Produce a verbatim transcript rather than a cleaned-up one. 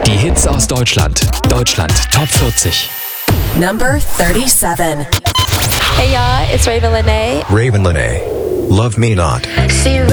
Die Hits aus Deutschland. Deutschland Top vierzig. Number thirty-seven. Hey y'all, it's Raven Lenae. Raven Lenae. Love Me Not. See you